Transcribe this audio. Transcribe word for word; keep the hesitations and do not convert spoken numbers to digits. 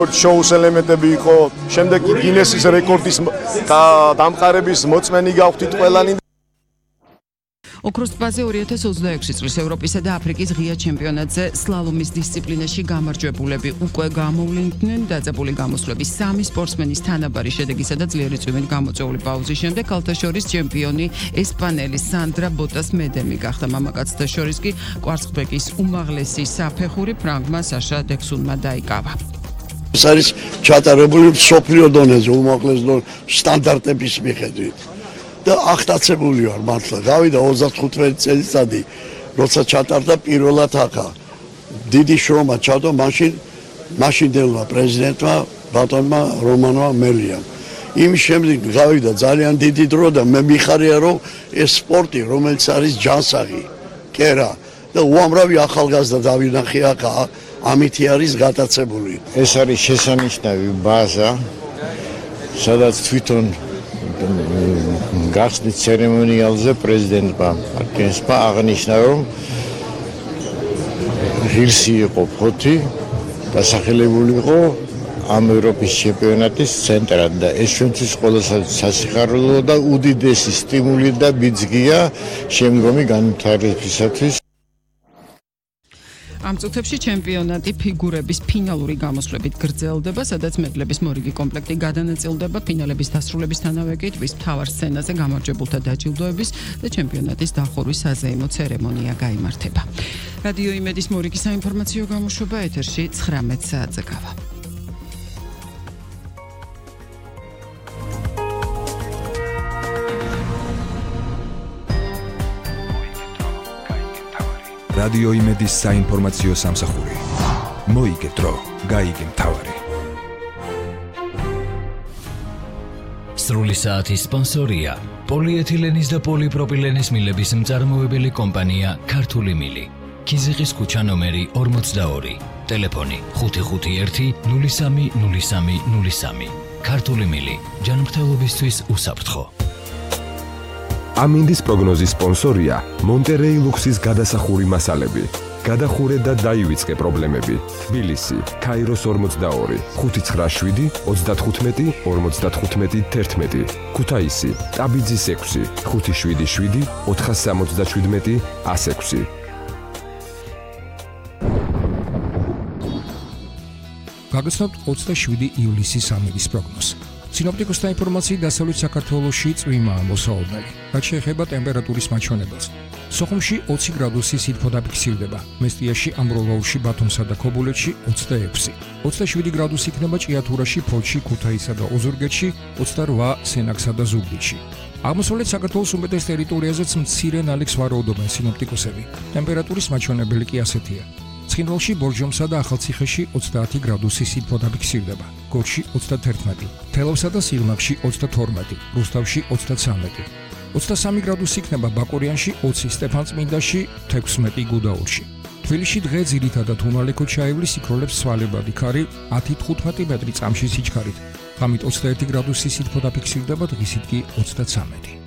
შოუს ელემენტები იყო, შემდეგ კი გინესის რეკორდის დამყარების მოწმენი გავხდით ყველანი. ოქროს ტბაზე ორი ათას ოცდაექვსი წლის ევროპისა და აფრიკის ღია ჩემპიონატზე სლალომის დისციპლინაში გამარჯვებულები უკვე გამოვლინდნენ დაძაბული გამოსვლების სამი სპორტსმენის თანაბარი შედეგისა და ძლიერი წვიმით გამოწვეული პაუზის შემდეგ ქალთა შორის ჩემპიონი ესპანელი სანდრა ბოტას მედემი გახდა. მამაკაცთა შორის კი კვარცხლბეკის უმაღლესი საფეხური ფრანგმა საშა დექსუნმა დაიკავა. ეს არის ჩატარებული მსოფლიო დონეზე უმაღლეს სტანდარტების მიხედვით. და აღტაცებული ვარ მართლა. გავიდა ოცდათხუთმეტი წელიწადი, როცა ჩატარდა პირველად ახა. დიდი შრომა ჩადო მაშინ მაშინდელმა პრეზიდენტმა ბატონმა რომანმა მელიამ. იმის შემდეგ გავიდა ძალიან დიდი დრო და მე მიხარია რომ ეს სპორტი რომელიც არის ჯანსაღი, კერა და უამრავი ახალგაზრდა დავინახე ახლა ამითი არის გატაცებული. ეს არის შესანიშნავი ბაზა, სადაც თვითონ გახსნის ცერემონიალზე პრეზიდენტმა პარკინსმა აღნიშნა, რომ ღირსი იყო ფოთი, დასახელებული იყო ამ ევროპის ჩემპიონატის ცენტრად და ეს ჩვენთვის ყველასაც სასიხარულო და უდიდესი სტიმული და ბიძგია შემდგომი განვითარებისათვის. ამ წუთებში ჩემპიონატი ფიგურების ფინალური გამოსვლებით გრძელდება, სადაც მედლების მორიგი კომპლექტი გადანაწილდება. ფინალების დასრულებისთანავე კი ტბის მთავარ სცენაზე გამარჯვებულთა დაჯილდოების და ჩემპიონატის დახურვის საზეიმო ცერემონია გაიმართება. რადიო იმედის მორიგი საინფორმაციო გამოშვება ეთერში ცხრამეტ საათზე გავა. რადიო იმედის საინფორმაციო სამსახური. მოიგე დრო, გაიგე მთავარი. სრული საათის სპონსორია პოლიეთილენის და პოლიპროპილენის მილების მწარმოებელი კომპანია ქართული მილი. ქიზიყის ქუჩა ნომერი ორმოცდაორი. ტელეფონი ხუთი ხუთი ერთი ნული სამი ნული სამი ნული სამი. ქართული მილი. ჯანმრთელობისთვის უსაფრთხო. ამინდის პროგნოზის სპონსორია მონტერეი ლუქსის გადასახური მასალები. გადახურე და დაივიწყე პრობლემები. თბილისი, ქაიროს ორმოცდაორი, ხუთი ცხრა შვიდი ოცდათხუთმეტი ორმოცდათხუთმეტი თერთმეტი. ქუთაისი, ტაბიძის ექვსი, ხუთი შვიდი შვიდი ოთხას სამოცდაშვიდმეტი ას ექვსი. გაგაცნობთ ოცდაშვიდი ივლისის ამირის პროგნოზს. სინოპტიკოსთა ინფორმაციით დასავლეთ საქართველოში წვიმაა მოსაოდნელი. რაც შეეხება ტემპერატურის მაჩვენებელს. სოხუმში ოცი გრადუსი სითბო დაფიქსირდება. მესტიაში, ამბროლაურში, ბათუმსა და ქობულეთში ოცდაექვსი. ოცდაშვიდი გრადუსი იქნება ჭიათურაში, ფოთში, ქუთაისსა და ოზურგეთში, ოცდარვა სენაკსა და ზუგდიდში. აღმოსავლეთ საქართველოს უმეტეს ტერიტორიაზეც მცირე ნალექს ვარაუდობენ სინოპტიკოსები. ტემპერატურის მაჩვენებელი კი ასეთია. ცხინვალში, ბორჯომსა და ახალციხეში ოცდაათი გრადუსი სითბო დაფიქსირდება. გორში ოცდათერთმეტი, თელავსა და სიღნაღში ოცდათორმეტი, რუსთავში ოცდაცამეტი. ოცდასამი გრადუსი იქნება ბაკურიანში, ოცი სტეფანწმინდაში, თექვსმეტი გუდაურში. თბილისში დღე ძირითადად უმალე ქოჩაევლის იქროლებს სვალებადი ქარი ათი თხუთმეტი მეტრი წამში სიჩქარით. ღამით ოცდაერთი გრადუსი სითბო დაფიქსირდება, დღისით კი ოცდაცამეტი.